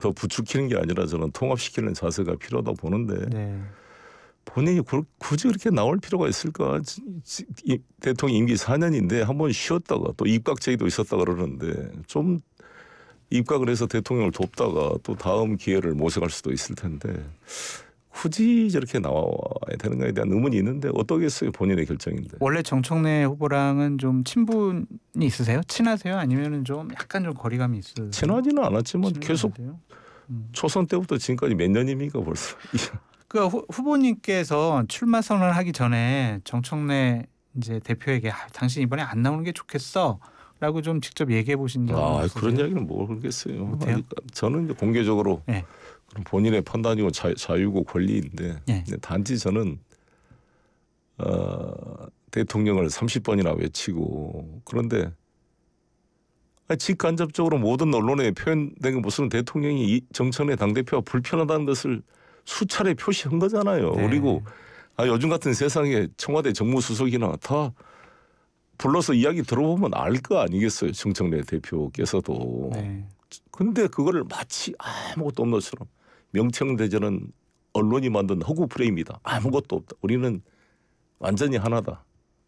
더 부추기는 게 아니라 저는 통합시키는 자세가 필요하다 보는데 네. 본인이 굳이 그렇게 나올 필요가 있을까? 대통령 임기 4년인데 한번 쉬었다가 또 입각제의도 있었다 그러는데 좀 입각을 해서 대통령을 돕다가 또 다음 기회를 모색할 수도 있을 텐데 굳이 저렇게 나와야 되는가에 대한 의문이 있는데 어떠겠어요? 본인의 결정인데. 원래 정청래 후보랑은 좀 친분이 있으세요? 친하세요? 아니면은 좀 약간 좀 거리감이 있으세요? 친하지는 않았지만 계속 않으세요? 초선 때부터 지금까지 몇 년입니까 벌써. 그러니까 후보님께서 출마 선언을 하기 전에 정청래 이제 대표에게 당신 이번에 안 나오는 게 좋겠어라고 좀 직접 얘기해 보신 적은 없으세요? 그런 이야기는 모르겠어요. 못해요? 저는 이제 공개적으로 네. 본인의 판단이고 자유고 권리인데 네. 단지 저는 대통령을 30번이나 외치고 그런데 직간접적으로 모든 언론에 표현된 게 무슨 대통령이 정청래 당대표가 불편하다는 것을 수차례 표시한 거잖아요. 네. 그리고 요즘 같은 세상에 청와대 정무수석이나 다 불러서 이야기 들어보면 알 거 아니겠어요. 정청래 대표께서도. 네. 근데 그거를 마치 아무것도 없는 것처럼 명청대전은 언론이 만든 허구 프레임이다. 아무것도 없다. 우리는 완전히 하나다.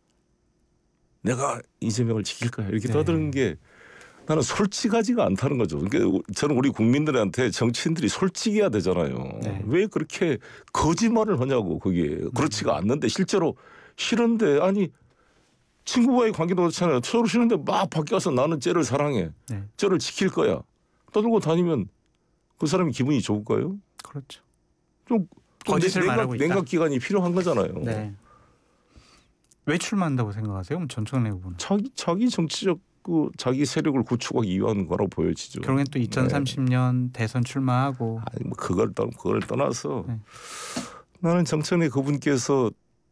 내가 이재명을 지킬 거야. 이렇게 떠드는 게 나는 솔직하지가 않다는 거죠. 그러니까 저는 우리 국민들한테 정치인들이 솔직해야 되잖아요. 네. 왜 그렇게 거짓말을 하냐고. 그게 그렇지가 않는데 실제로 싫은데 아니 친구와의 관계도 그렇잖아요. 서로 싫은데 막 밖에 가서 나는 쟤를 사랑해. 네. 쟤를 지킬 거야. 떠들고 다니면 그 사람이 기분이 좋을까요? 그렇죠. 좀 거짓을 말하고 있다. 냉각 기간이 필요한 거잖아요. 네. 왜 출마한다고 생각하세요? 그럼 정청래 후보는? 자기 정치적 자기 세력을 구축하기 위한 거라고 보여지죠. 결국엔 또 2030년 대선 출마하고. 아니 뭐 그걸 떠나서 네. 나는 정청래 그분께서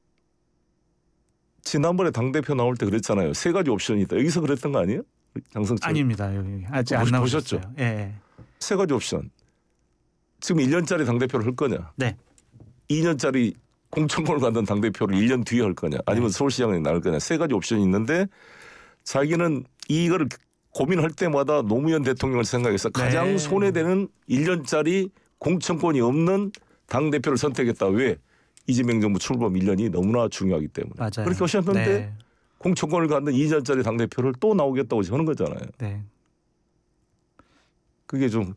지난번에 당대표 나올 때 그랬잖아요. 3가지 옵션이 있다. 여기서 그랬던 거 아니에요? 장성철. 아닙니다. 여기 아직 안 나오셨어요. 보셨죠? 예. 3가지 옵션. 지금 1년짜리 당대표를 할 거냐. 네. 2년짜리 공천권을 갖는 당대표를 1년 뒤에 할 거냐. 아니면 서울시장에 나올 거냐. 3가지 옵션이 있는데 자기는 이거를 고민할 때마다 노무현 대통령을 생각해서 가장 손해되는 1년짜리 공천권이 없는 당대표를 선택했다. 왜? 이재명 정부 출범 1년이 너무나 중요하기 때문에. 맞아요. 그렇게 하셨는데 공천권을 갖는 2년짜리 당대표를 또 나오겠다고 하는 거잖아요. 네. 그게 좀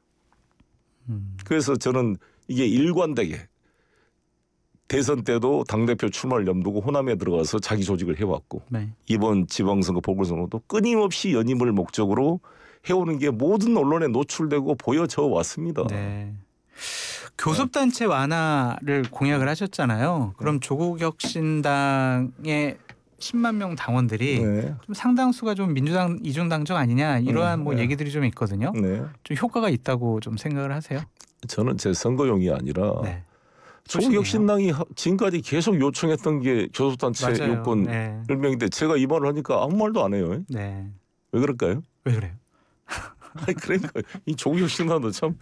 그래서 저는 이게 일관되게 대선 때도 당대표 출마를 염두고 호남에 들어가서 자기 조직을 해왔고 네. 이번 지방선거 보궐선거도 끊임없이 연임을 목적으로 해오는 게 모든 언론에 노출되고 보여져 왔습니다. 네. 교섭단체 완화를 공약을 하셨잖아요. 그럼 조국 혁신당의 10만 명 당원들이 좀 상당수가 좀 민주당 이중당적 아니냐 이러한 뭐 얘기들이 좀 있거든요. 좀 효과가 있다고 좀 생각을 하세요? 저는 제 선거용이 아니라 조국 혁신당이 지금까지 계속 요청했던 게 교섭단체 요건 10명인데 제가 이 말을 하니까 아무 말도 안 해요. 네. 왜 그럴까요? 왜 그래요? 아니 그러니까 이 조국 혁신당도 참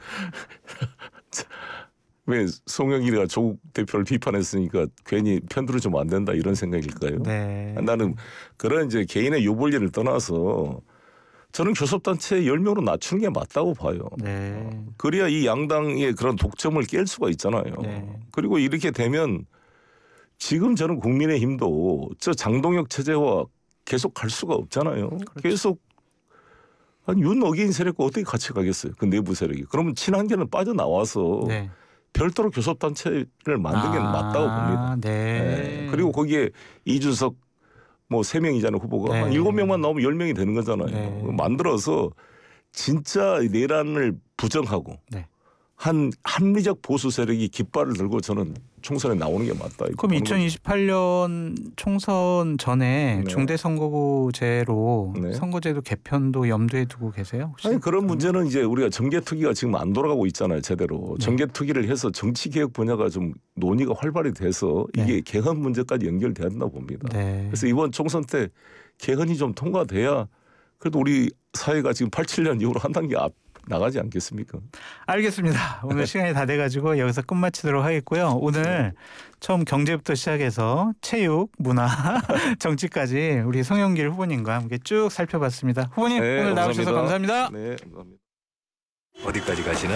왜 송영길이가 조국 대표를 비판했으니까 괜히 편들어주면 안 된다 이런 생각일까요? 네. 나는 그런 이제 개인의 유불리를 떠나서 저는 교섭단체 10명으로 낮추는 게 맞다고 봐요. 네. 그래야 이 양당의 그런 독점을 깰 수가 있잖아요. 네. 그리고 이렇게 되면 지금 저는 국민의힘도 저 장동혁 체제와 계속 갈 수가 없잖아요. 그렇죠. 계속 한 윤어게인 세력과 어떻게 같이 가겠어요. 그 내부 세력이. 그러면 친한계는 빠져나와서 별도로 교섭단체를 만든 게 맞다고 봅니다. 네. 그리고 거기에 이준석 뭐 3명이잖아요 후보가. 한 7명만 나오면 10명이 되는 거잖아요. 만들어서 진짜 내란을 부정하고 한 합리적 보수 세력이 깃발을 들고 저는 총선에 나오는 게 맞다. 그럼 2028년 총선 전에 중대선거구제로 선거제도 개편도 염두에 두고 계세요? 혹시? 아니 그런 문제는 이제 우리가 정개특위가 지금 안 돌아가고 있잖아요. 제대로. 정개특위를 해서 정치개혁 분야가 좀 논의가 활발히 돼서 이게 개헌 문제까지 연결돼야 된다고 봅니다. 그래서 이번 총선 때 개헌이 좀 통과돼야 그래도 우리 사회가 지금 87년 이후로 한 단계 앞 나가지 않겠습니까? 알겠습니다. 오늘 시간이 다 돼가지고 여기서 끝마치도록 하겠고요. 오늘 처음 경제부터 시작해서 체육, 문화, 정치까지 우리 송영길 후보님과 함께 쭉 살펴봤습니다. 후보님 오늘 나와주셔서 감사합니다. 네, 감사합니다. 어디까지 가시나?